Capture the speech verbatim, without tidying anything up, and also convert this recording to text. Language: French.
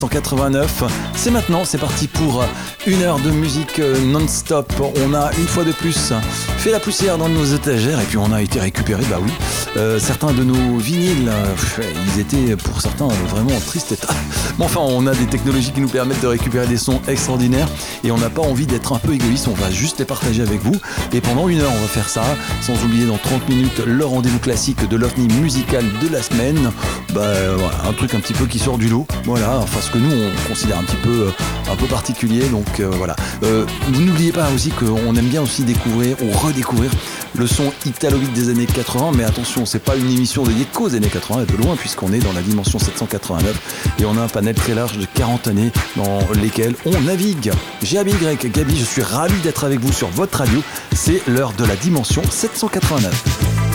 cent quatre-vingt-neuf, c'est maintenant, c'est parti pour une heure de musique non-stop. On a une fois de plus fait la poussière dans nos étagères et puis on a été récupéré, bah oui, euh, certains de nos vinyles, euh, ils étaient pour certains vraiment en triste état. Mais enfin, on a des technologies qui nous permettent de récupérer des sons extraordinaires et on n'a pas envie d'être un peu égoïste, on va juste les partager avec vous. Et pendant une heure, on va faire ça, sans oublier dans trente minutes le rendez-vous classique de l'OVNI musical de la semaine. Bah voilà, un truc un petit peu qui sort du lot, voilà, enfin ce que nous on considère un petit peu un peu particulier, donc euh, voilà. Euh, vous n'oubliez pas aussi qu'on aime bien aussi découvrir ou redécouvrir le son italo-beat des années quatre-vingts, mais attention, c'est pas une émission dédiée qu'aux années quatre-vingts, de loin, puisqu'on est dans la dimension sept cent quatre-vingt-neuf et on a un panel très large de quarante années dans lesquelles on navigue. G A B Y, Gabi, je suis ravi d'être avec vous sur votre radio, c'est l'heure de la dimension sept cent quatre-vingt-neuf.